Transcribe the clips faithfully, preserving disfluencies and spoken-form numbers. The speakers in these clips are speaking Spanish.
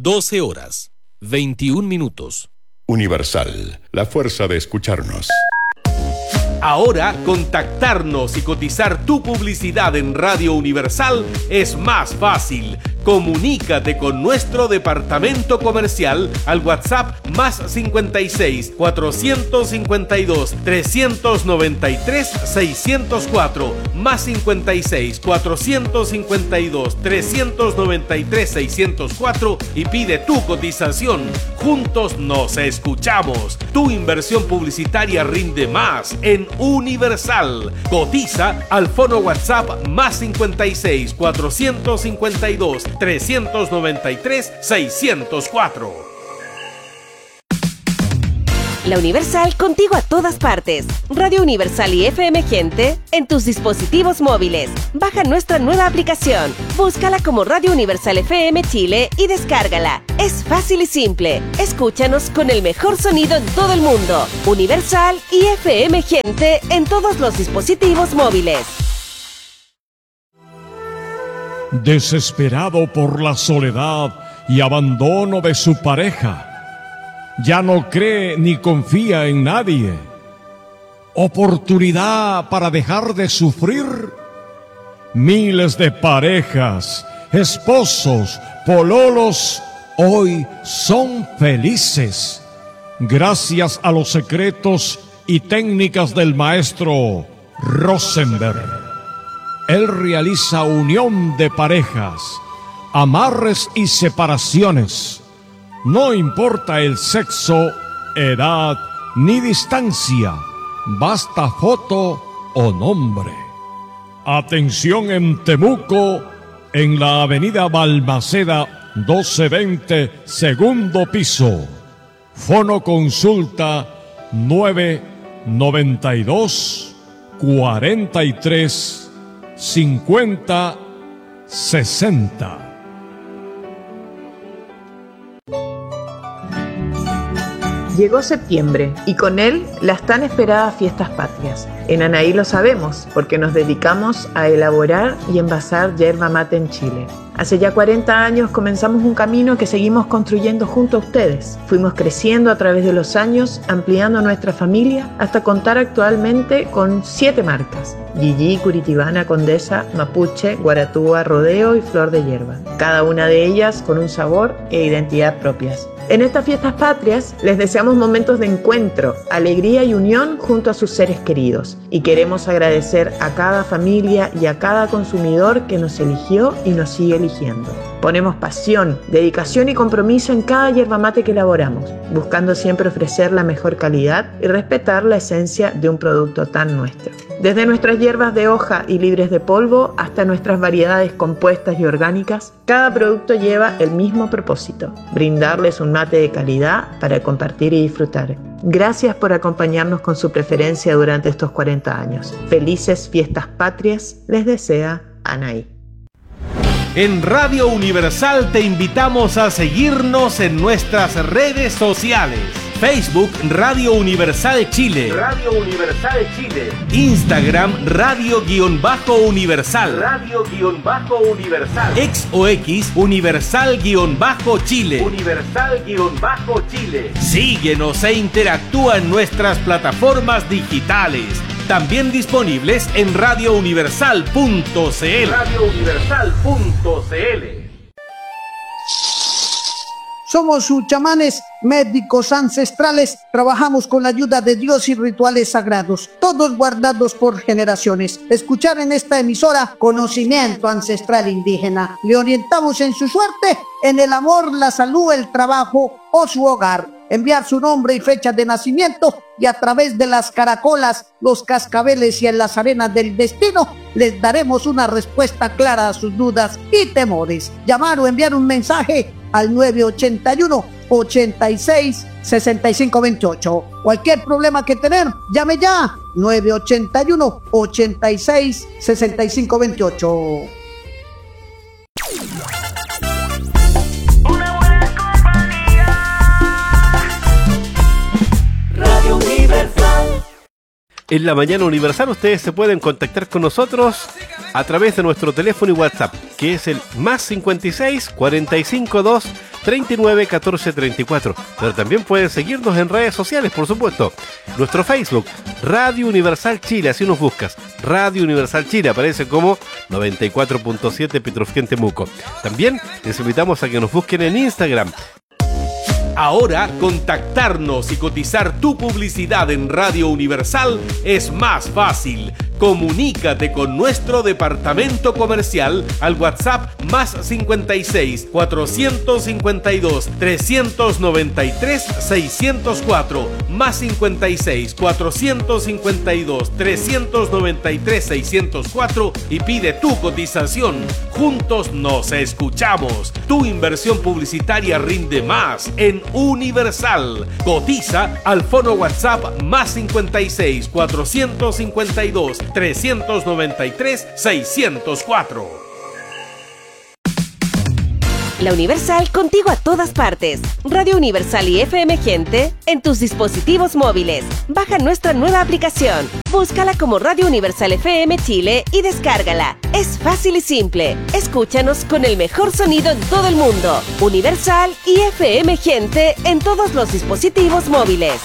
doce horas, veintiún minutos. Universal, la fuerza de escucharnos. Ahora, contactarnos y cotizar tu publicidad en Radio Universal es más fácil. Comunícate con nuestro departamento comercial al WhatsApp más cincuenta y seis, cuatrocientos cincuenta y dos, trescientos noventa y tres, seiscientos cuatro, más cincuenta y seis, cuatrocientos cincuenta y dos, trescientos noventa y tres, seiscientos cuatro y pide tu cotización. Juntos nos escuchamos. Tu inversión publicitaria rinde más en Universal. Cotiza al fono WhatsApp más cincuenta y seis, cuatrocientos cincuenta y dos, trescientos noventa y tres, seiscientos cuatro. La Universal contigo a todas partes. Radio Universal y F M Gente en tus dispositivos móviles. Baja nuestra nueva aplicación. Búscala como Radio Universal F M Chile y descárgala. Es fácil y simple. Escúchanos con el mejor sonido en todo el mundo. Universal y F M Gente en todos los dispositivos móviles. Desesperado por la soledad y abandono de su pareja, ya no cree ni confía en nadie. Oportunidad para dejar de sufrir. Miles de parejas, esposos, pololos, hoy son felices gracias a los secretos y técnicas del maestro Rosenberg. Él realiza unión de parejas, amarres y separaciones. No importa el sexo, edad ni distancia, basta foto o nombre. Atención en Temuco, en la avenida Balmaceda doce veinte, segundo piso. Fono consulta nueve noventa y dos, cuarenta y tres, cincuenta, sesenta. Llegó septiembre y con él las tan esperadas fiestas patrias. En Anaí lo sabemos porque nos dedicamos a elaborar y envasar yerba mate en Chile. Hace ya cuarenta años comenzamos un camino que seguimos construyendo junto a ustedes. Fuimos creciendo a través de los años, ampliando nuestra familia hasta contar actualmente con siete marcas: Gigi, Curitibana, Condesa, Mapuche, Guaratúa, Rodeo y Flor de Hierba. Cada una de ellas con un sabor e identidad propias. En estas fiestas patrias les deseamos momentos de encuentro, alegría y unión junto a sus seres queridos. Y queremos agradecer a cada familia y a cada consumidor que nos eligió y nos sigue eligiendo. Ponemos pasión, dedicación y compromiso en cada yerba mate que elaboramos, buscando siempre ofrecer la mejor calidad y respetar la esencia de un producto tan nuestro. Desde nuestras hierbas de hoja y libres de polvo hasta nuestras variedades compuestas y orgánicas, cada producto lleva el mismo propósito: brindarles un mate de calidad para compartir y disfrutar. Gracias por acompañarnos con su preferencia durante estos cuarenta años. Felices fiestas patrias, les desea Anaí. En Radio Universal te invitamos a seguirnos en nuestras redes sociales. Facebook Radio Universal Chile. Radio Universal Chile. Instagram Radio-Universal. Radio-Universal. Ex o X Universal-Chile. Universal-Chile. Síguenos e interactúa en nuestras plataformas digitales. También disponibles en radio universal punto c l. radio universal punto c l. Somos sus chamanes, médicos ancestrales, trabajamos con la ayuda de Dios y rituales sagrados, todos guardados por generaciones. Escuchar en esta emisora conocimiento ancestral indígena. Le orientamos en su suerte, en el amor, la salud, el trabajo o su hogar. Enviar su nombre y fecha de nacimiento y a través de las caracolas, los cascabeles y en las arenas del destino les daremos una respuesta clara a sus dudas y temores. Llamar o enviar un mensaje al nueve ochenta y uno, ochenta y seis, sesenta y cinco veintiocho. Cualquier problema que tener, llame ya nueve ochenta y uno, ochenta y seis, sesenta y cinco veintiocho. En la Mañana Universal ustedes se pueden contactar con nosotros a través de nuestro teléfono y WhatsApp, que es el más cincuenta y seis, cuarenta y cinco dos, treinta y nueve, catorce, treinta y cuatro. Pero también pueden seguirnos en redes sociales, por supuesto. Nuestro Facebook, Radio Universal Chile, así nos buscas. Radio Universal Chile, aparece como noventa y cuatro punto siete Petrofquén Temuco. También les invitamos a que nos busquen en Instagram. Ahora, contactarnos y cotizar tu publicidad en Radio Universal es más fácil. Comunícate con nuestro departamento comercial al WhatsApp más cincuenta y seis, cuatrocientos cincuenta y dos, trescientos noventa y tres, seiscientos cuatro, más cincuenta y seis, cuatrocientos cincuenta y dos, trescientos noventa y tres, seiscientos cuatro y pide tu cotización. Juntos nos escuchamos. Tu inversión publicitaria rinde más en Universal. Cotiza al fono WhatsApp más cincuenta y seis, cuatrocientos cincuenta y dos, trescientos noventa y tres, seiscientos cuatro. La Universal contigo a todas partes. Radio Universal y F M Gente en tus dispositivos móviles. Baja nuestra nueva aplicación. Búscala como Radio Universal F M Chile y descárgala. Es fácil y simple. Escúchanos con el mejor sonido en todo el mundo. Universal y F M Gente en todos los dispositivos móviles.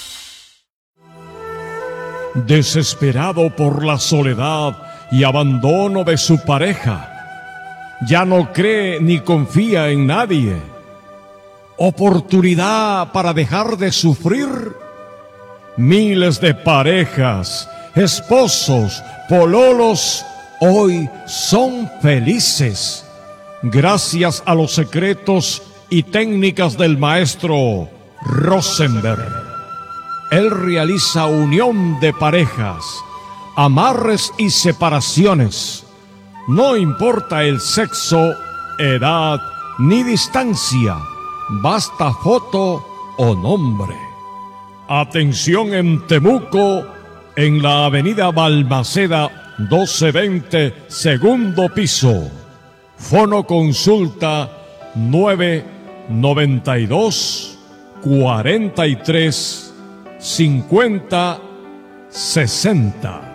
Desesperado por la soledad y abandono de su pareja, ya no cree ni confía en nadie. Oportunidad para dejar de sufrir. Miles de parejas, esposos, pololos, hoy son felices gracias a los secretos y técnicas del maestro Rosenberg. Él realiza unión de parejas, amarres y separaciones. No importa el sexo, edad ni distancia, basta foto o nombre. Atención en Temuco, en la avenida Balmaceda doce veinte, segundo piso. Fono consulta nueve noventa y dos, cuarenta y tres, cincuenta, sesenta.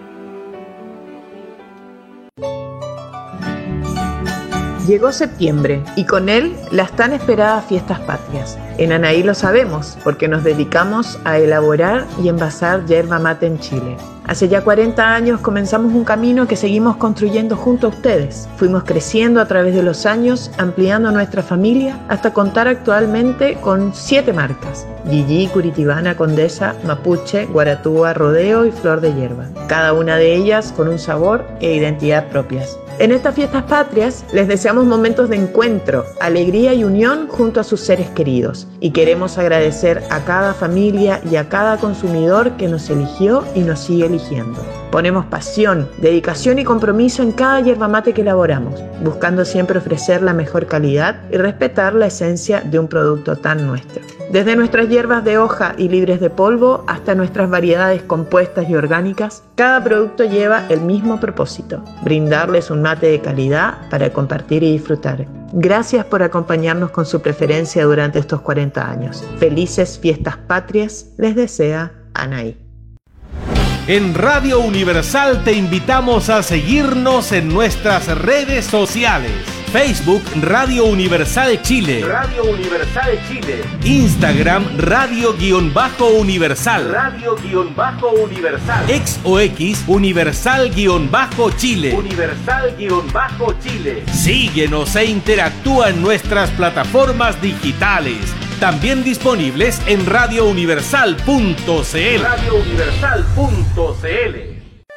Llegó septiembre y con él las tan esperadas fiestas patrias. En Anaí lo sabemos porque nos dedicamos a elaborar y envasar yerba mate en Chile. Hace ya cuarenta años comenzamos un camino que seguimos construyendo junto a ustedes. Fuimos creciendo a través de los años, ampliando nuestra familia hasta contar actualmente con siete marcas: Gigi, Curitibana, Condesa, Mapuche, Guaratúa, Rodeo y Flor de Hierba. Cada una de ellas con un sabor e identidad propias. En estas fiestas patrias les deseamos momentos de encuentro, alegría y unión junto a sus seres queridos. Y queremos agradecer a cada familia y a cada consumidor que nos eligió y nos sigue eligiendo. Ponemos pasión, dedicación y compromiso en cada yerba mate que elaboramos, buscando siempre ofrecer la mejor calidad y respetar la esencia de un producto tan nuestro. Desde nuestras hierbas de hoja y libres de polvo hasta nuestras variedades compuestas y orgánicas, cada producto lleva el mismo propósito: brindarles un mate de calidad para compartir y disfrutar. Gracias por acompañarnos con su preferencia durante estos cuarenta años. Felices fiestas patrias les desea Anaí. En Radio Universal te invitamos a seguirnos en nuestras redes sociales. Facebook Radio Universal Chile. Radio Universal Chile. Instagram Radio-Universal. Radio-Universal. Ex o X Universal-Chile. Universal-Chile. Síguenos e interactúa en nuestras plataformas digitales. También disponibles en radio universal punto c l. radio universal punto c l.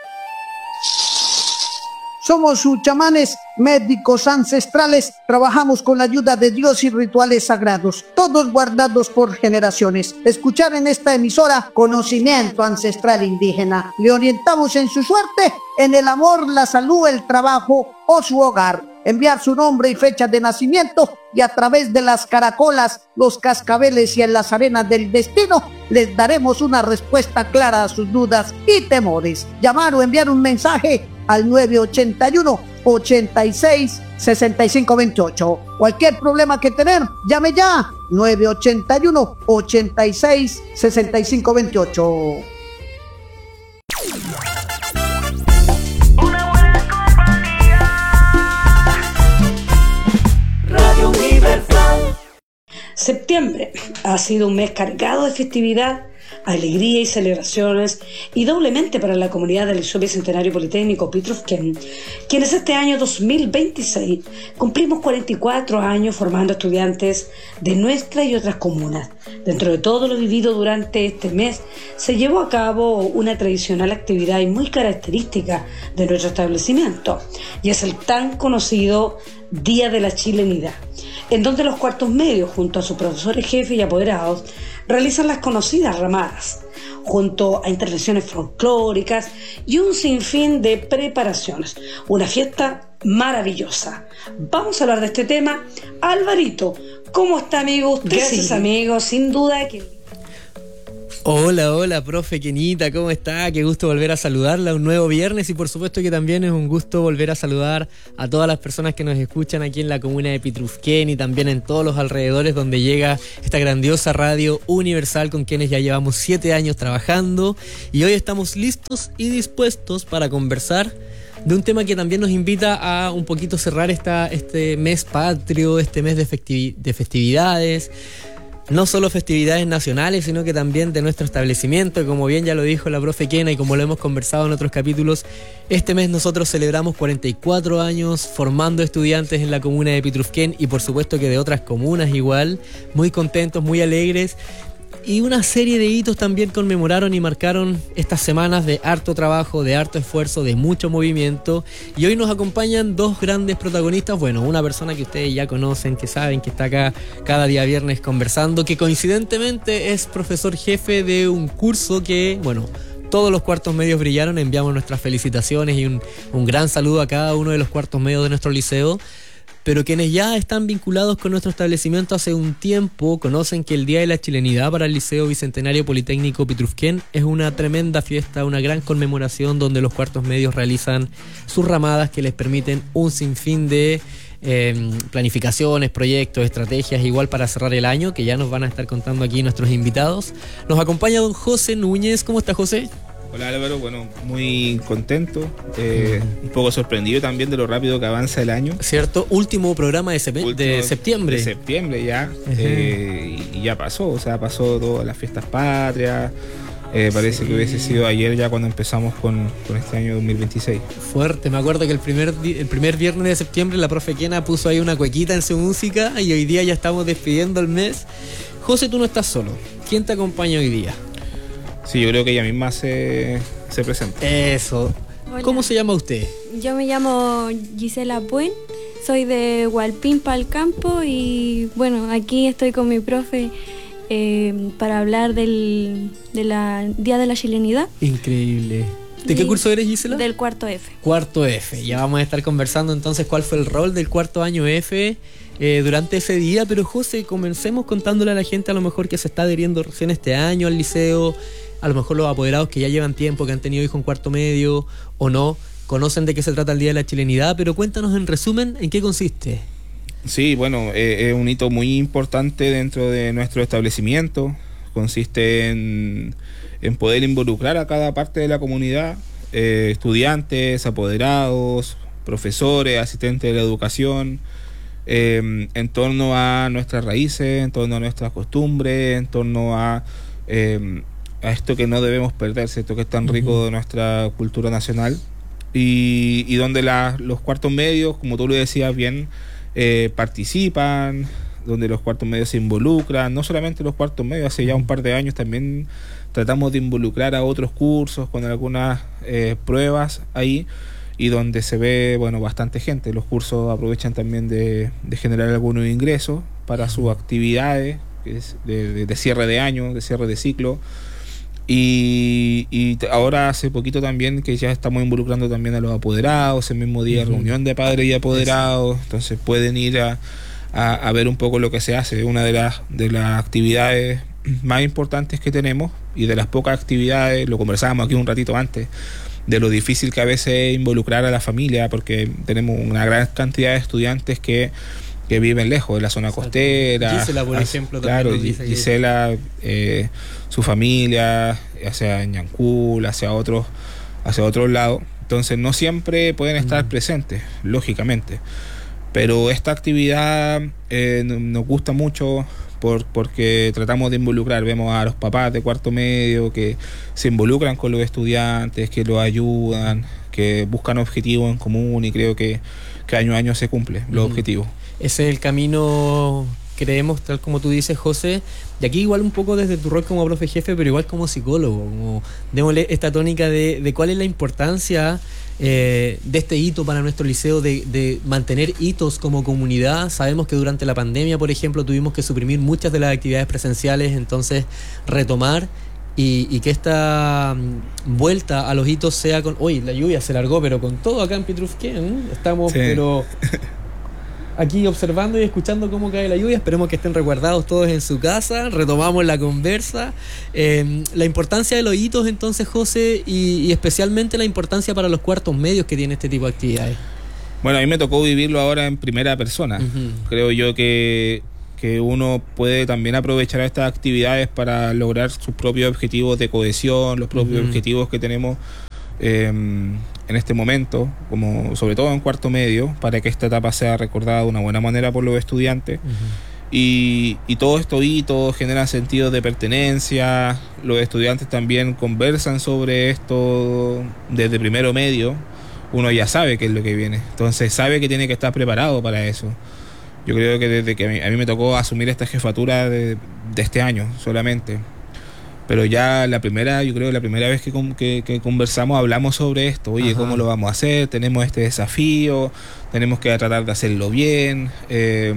Somos sus chamanes, médicos ancestrales, trabajamos con la ayuda de Dios y rituales sagrados, todos guardados por generaciones. Escuchar en esta emisora conocimiento ancestral indígena. Le orientamos en su suerte, en el amor, la salud, el trabajo o su hogar. Enviar su nombre y fecha de nacimiento y a través de las caracolas, los cascabeles y en las arenas del destino les daremos una respuesta clara a sus dudas y temores. Llamar o enviar un mensaje al nueve ochenta y uno, ochenta y seis, sesenta y cinco veintiocho. Cualquier problema que tener, llame ya nueve ochenta y uno, ochenta y seis, sesenta y cinco veintiocho. Radio Universal. Septiembre ha sido un mes cargado de festividad, alegría y celebraciones, y doblemente para la comunidad del Liceo Bicentenario Politécnico Pitrufquén, quienes este año dos mil veintiséis cumplimos cuarenta y cuatro años formando estudiantes de nuestra y otras comunas. Dentro de todo lo vivido durante este mes, se llevó a cabo una tradicional actividad y muy característica de nuestro establecimiento, y es el tan conocido Día de la Chilenidad, en donde los cuartos medios, junto a sus profesores jefes y apoderados, realizan las conocidas ramadas, junto a intervenciones folclóricas y un sinfín de preparaciones. Una fiesta maravillosa. Vamos a hablar de este tema. Alvarito, ¿cómo está, amigo? Usted Gracias, sí. amigo, sin duda que... Hola, hola, profe Kenita, ¿cómo está? Qué gusto volver a saludarla, un nuevo viernes, y por supuesto que también es un gusto volver a saludar a todas las personas que nos escuchan aquí en la comuna de Pitrufquén y también en todos los alrededores donde llega esta grandiosa radio universal con quienes ya llevamos siete años trabajando, y hoy estamos listos y dispuestos para conversar de un tema que también nos invita a un poquito cerrar esta, este mes patrio, este mes de, festivi- de festividades. No solo festividades nacionales, sino que también de nuestro establecimiento. Como bien ya lo dijo la profe Kena y como lo hemos conversado en otros capítulos, este mes nosotros celebramos cuarenta y cuatro años formando estudiantes en la comuna de Pitrufquén, y por supuesto que de otras comunas igual. Muy contentos, muy alegres. Y una serie de hitos también conmemoraron y marcaron estas semanas de harto trabajo, de harto esfuerzo, de mucho movimiento. Y hoy nos acompañan dos grandes protagonistas. Bueno, una persona que ustedes ya conocen, que saben que está acá cada día viernes conversando, que coincidentemente es profesor jefe de un curso que, bueno, todos los cuartos medios brillaron. Enviamos nuestras felicitaciones y un, un gran saludo a cada uno de los cuartos medios de nuestro liceo. Pero quienes ya están vinculados con nuestro establecimiento hace un tiempo conocen que el Día de la Chilenidad para el Liceo Bicentenario Politécnico Pitrufquén es una tremenda fiesta, una gran conmemoración donde los cuartos medios realizan sus ramadas que les permiten un sinfín de eh, planificaciones, proyectos, estrategias, igual para cerrar el año, que ya nos van a estar contando aquí nuestros invitados. Nos acompaña don José Núñez. ¿Cómo está, José? Hola, Álvaro, bueno, muy contento, eh, un poco sorprendido también de lo rápido que avanza el año. Cierto, último programa de, sep- último, de septiembre. De septiembre ya, uh-huh. eh, y, y ya pasó, o sea, pasó todas las fiestas patrias, eh, parece sí. que hubiese sido ayer ya cuando empezamos con, con este año dos mil veintiséis. Fuerte, me acuerdo que el primer, el primer viernes de septiembre la profe Kena puso ahí una cuequita en su música y hoy día ya estamos despidiendo el mes. José, tú no estás solo, ¿quién te acompaña hoy día? Sí, yo creo que ella misma se, se presenta. Eso. Hola. ¿Cómo se llama usted? Yo me llamo Gisela Puen, soy de Hualpín, Palcampo, y bueno, aquí estoy con mi profe eh, para hablar del de la Día de la Chilenidad. Increíble. ¿De qué curso eres, Gisela? Del cuarto F. Cuarto F. Ya vamos a estar conversando entonces cuál fue el rol del cuarto año F eh, durante ese día. Pero José, comencemos contándole a la gente a lo mejor que se está adheriendo recién este año al liceo, a lo mejor los apoderados que ya llevan tiempo, que han tenido hijos en cuarto medio o no, conocen de qué se trata el Día de la Chilenidad, pero cuéntanos en resumen en qué consiste. Sí, bueno, eh, es un hito muy importante dentro de nuestro establecimiento. Consiste en, en poder involucrar a cada parte de la comunidad, eh, estudiantes, apoderados, profesores, asistentes de la educación, eh, en torno a nuestras raíces, en torno a nuestras costumbres, en torno a... Eh, a esto que no debemos perder, esto que es tan rico uh-huh. de nuestra cultura nacional, y, y donde la, los cuartos medios, como tú lo decías bien, eh, participan, donde los cuartos medios se involucran, no solamente los cuartos medios, hace ya un par de años también tratamos de involucrar a otros cursos con algunas eh, pruebas ahí, y donde se ve, bueno, bastante gente. Los cursos aprovechan también de, de generar algunos ingresos para sus actividades que es de, de, de cierre de año, de cierre de ciclo. Y, y ahora hace poquito también que ya estamos involucrando también a los apoderados, el mismo día uh-huh. reunión de padres y apoderados, entonces pueden ir a, a, a ver un poco lo que se hace. Una de las, de las actividades más importantes que tenemos y de las pocas actividades, lo conversábamos aquí un ratito antes, de lo difícil que a veces es involucrar a la familia, porque tenemos una gran cantidad de estudiantes que que viven lejos de la zona costera. Gisela, por ejemplo, claro, también G- Gisela, eh, su familia, hacia Ñancul, hacia otros, hacia otros lados. Entonces no siempre pueden estar mm. presentes, lógicamente. Pero esta actividad eh, nos gusta mucho por, porque tratamos de involucrar, vemos a los papás de cuarto medio que se involucran con los estudiantes, que los ayudan, que buscan objetivos en común y creo que, que año a año se cumplen los mm. objetivos. Ese es el camino, creemos, tal como tú dices, José, y aquí igual un poco desde tu rol como profe jefe, pero igual como psicólogo, como démosle esta tónica de, de cuál es la importancia eh, de este hito para nuestro liceo, de, de mantener hitos como comunidad. Sabemos que durante la pandemia, por ejemplo, tuvimos que suprimir muchas de las actividades presenciales, entonces retomar y, y que esta vuelta a los hitos sea con... Oye, la lluvia se largó, pero con todo acá en Pitrufquén, estamos sí. pero... aquí observando y escuchando cómo cae la lluvia. Esperemos que estén resguardados todos en su casa. Retomamos la conversa. Eh, la importancia de los hitos, entonces, José, y, y especialmente la importancia para los cuartos medios que tiene este tipo de actividades. Bueno, a mí me tocó vivirlo ahora en primera persona. Uh-huh. Creo yo que, que uno puede también aprovechar estas actividades para lograr sus propios objetivos de cohesión, los propios uh-huh. objetivos que tenemos Eh, en este momento, como sobre todo en cuarto medio, para que esta etapa sea recordada de una buena manera por los estudiantes. Uh-huh. y, y todos estos hitos generan sentido de pertenencia. Los estudiantes también conversan sobre esto desde primero medio. Uno ya sabe qué es lo que viene, entonces sabe que tiene que estar preparado para eso. Yo creo que desde que a mí, a mí me tocó asumir esta jefatura de, de este año solamente, pero ya la primera, yo creo que la primera vez que, que, que conversamos hablamos sobre esto. Oye, Ajá. ¿cómo lo vamos a hacer? Tenemos este desafío, tenemos que tratar de hacerlo bien, eh,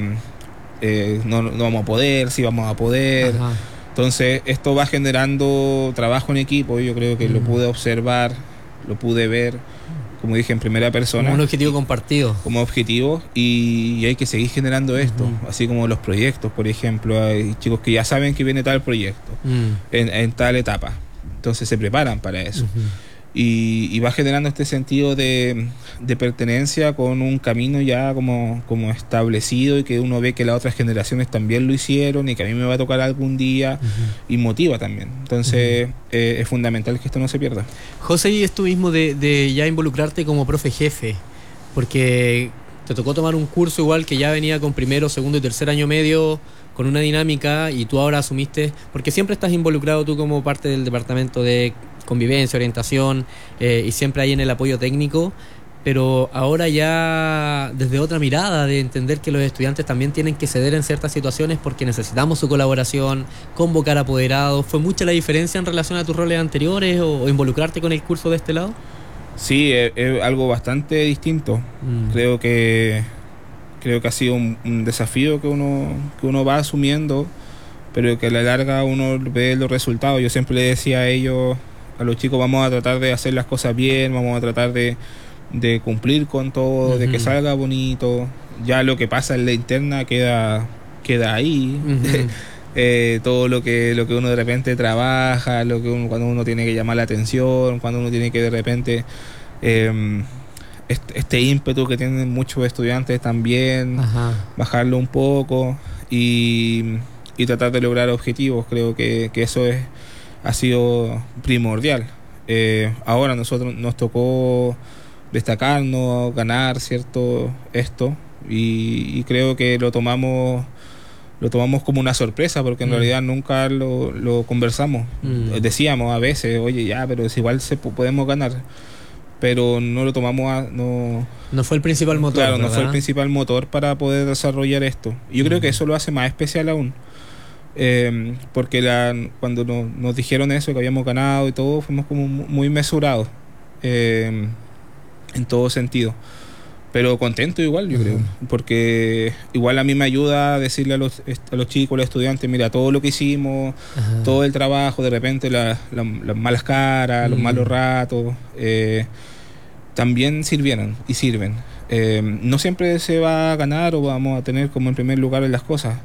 eh, no, no vamos a poder, sí vamos a poder. Ajá. Entonces esto va generando trabajo en equipo. Yo creo que mm. lo pude observar, lo pude ver, como dije, en primera persona. Como un objetivo compartido. Como objetivo, y, y hay que seguir generando esto, uh-huh. así como los proyectos, por ejemplo. Hay chicos que ya saben que viene tal proyecto uh-huh. en, en tal etapa, entonces se preparan para eso. Uh-huh. Y, y va generando este sentido de, de pertenencia con un camino ya como, como establecido, y que uno ve que las otras generaciones también lo hicieron y que a mí me va a tocar algún día, uh-huh. y motiva también. Entonces uh-huh. eh, es fundamental que esto no se pierda. José, y esto mismo de, de ya involucrarte como profe jefe, porque te tocó tomar un curso igual que ya venía con primero, segundo y tercer año medio, con una dinámica, y tú ahora asumiste, porque siempre estás involucrado tú como parte del departamento de convivencia, orientación, eh, y siempre hay en el apoyo técnico, pero ahora ya desde otra mirada de entender que los estudiantes también tienen que ceder en ciertas situaciones porque necesitamos su colaboración, convocar apoderados. ¿Fue mucha la diferencia en relación a tus roles anteriores o, o involucrarte con el curso de este lado? Sí, es, es algo bastante distinto. Mm. Creo que creo que ha sido un, un desafío que uno que uno va asumiendo, pero que a la larga uno ve los resultados. Yo siempre le decía a ellos, a los chicos, vamos a tratar de hacer las cosas bien, vamos a tratar de, de cumplir con todo, uh-huh. de que salga bonito. Ya lo que pasa en la interna queda queda ahí. Uh-huh. eh, todo lo que lo que uno de repente trabaja, lo que uno, cuando uno tiene que llamar la atención, cuando uno tiene que de repente eh, este, este ímpetu que tienen muchos estudiantes también, uh-huh. bajarlo un poco y, y tratar de lograr objetivos. Creo que, que eso es ha sido primordial. Eh, ahora nosotros nos tocó destacarnos, ganar, ¿cierto? Esto, y, y creo que lo tomamos lo tomamos como una sorpresa, porque en mm. realidad nunca lo, lo conversamos. Mm. Decíamos a veces, oye, ya, pero es igual se podemos ganar, pero no lo tomamos a, no no fue el principal motor. Claro, ¿verdad? No fue el principal motor para poder desarrollar esto. Y yo mm. creo que eso lo hace más especial aún. Eh, porque la, cuando no, nos dijeron eso, que habíamos ganado y todo, fuimos como muy mesurados, eh, en todo sentido, pero contento igual, yo uh-huh. creo, porque igual a mí me ayuda a decirle a los, a los chicos, a los estudiantes, mira, todo lo que hicimos, uh-huh. todo el trabajo, de repente la, la, las malas caras, uh-huh. los malos ratos, eh, también sirvieron y sirven. Eh, no siempre se va a ganar o vamos a tener como en primer lugar en las cosas,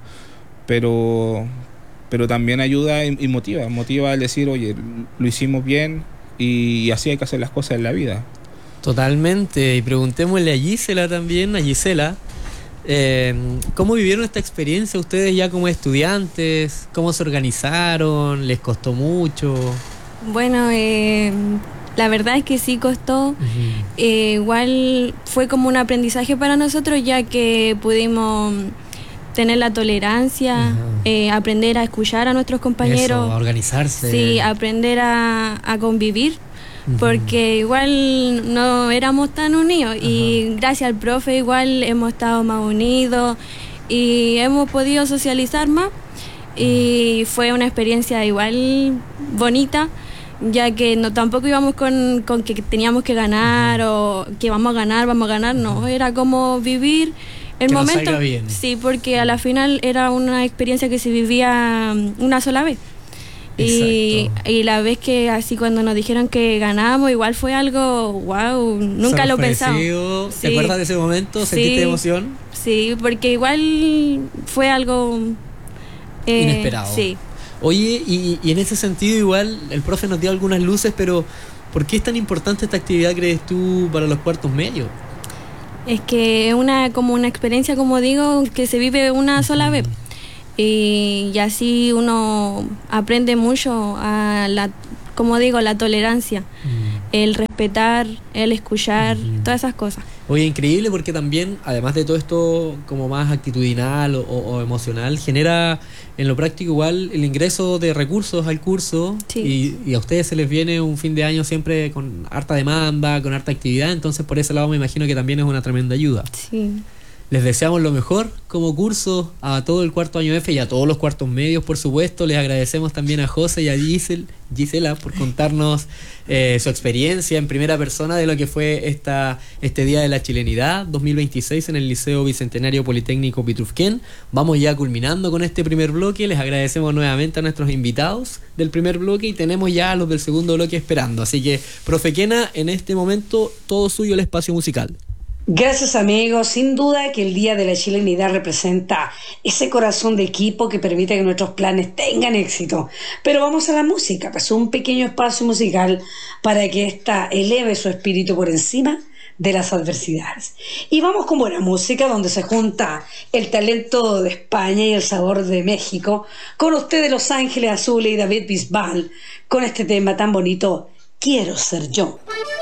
pero pero también ayuda y, y motiva, motiva al decir, oye, lo hicimos bien y, y así hay que hacer las cosas en la vida. Totalmente, y preguntémosle a Gisela también, a Gisela, eh, ¿cómo vivieron esta experiencia ustedes ya como estudiantes? ¿Cómo se organizaron? ¿Les costó mucho? Bueno, eh, La verdad es que sí costó. Uh-huh. eh, igual fue como un aprendizaje para nosotros, ya que pudimos tener la tolerancia, uh-huh. eh, aprender a escuchar a nuestros compañeros. Eso, a organizarse. Sí, aprender a, a convivir. Uh-huh. Porque igual no éramos tan unidos. Uh-huh. Y gracias al profe igual hemos estado más unidos y hemos podido socializar más. Y fue una experiencia igual bonita, ya que no tampoco íbamos con, con que teníamos que ganar uh-huh. o que vamos a ganar, vamos a ganar, no, era como vivir el que momento. Nos salga bien. Sí, porque a la final era una experiencia que se vivía una sola vez. Y, y la vez que así cuando nos dijeron que ganábamos, igual fue algo, wow, nunca lo pensamos. ¿Te sí. acuerdas de ese momento? ¿Sentiste sí, emoción? Sí, porque igual fue algo eh, inesperado. Sí. Oye, y, y en ese sentido igual el profe nos dio algunas luces, pero ¿por qué es tan importante esta actividad, crees tú, para los cuartos medios? Es que es una, como una experiencia, como digo, que se vive una sola vez. Y, y así uno aprende mucho a la, como digo, la tolerancia, mm. el respetar, el escuchar, mm. todas esas cosas. Oye, increíble, porque también, además de todo esto como más actitudinal o, o emocional, genera en lo práctico igual el ingreso de recursos al curso. Sí. y, y a ustedes se les viene un fin de año siempre con harta demanda, con harta actividad, entonces por ese lado me imagino que también es una tremenda ayuda. Sí. Les deseamos lo mejor como curso a todo el cuarto año F y a todos los cuartos medios, por supuesto. Les agradecemos también a José y a Gisel, Gisela por contarnos eh, su experiencia en primera persona de lo que fue esta, este Día de la Chilenidad dos mil veintiséis en el Liceo Bicentenario Politécnico Pitrufquén. Vamos ya culminando con este primer bloque. Les agradecemos nuevamente a nuestros invitados del primer bloque y tenemos ya a los del segundo bloque esperando. Así que, profe Kena, en este momento todo suyo el espacio musical. Gracias, amigos. Sin duda que el Día de la Chilenidad representa ese corazón de equipo que permite que nuestros planes tengan éxito. Pero vamos a la música, pues un pequeño espacio musical para que ésta eleve su espíritu por encima de las adversidades. Y vamos con buena música, donde se junta el talento de España y el sabor de México, con ustedes Los Ángeles Azules y David Bisbal, con este tema tan bonito, Quiero Ser Yo.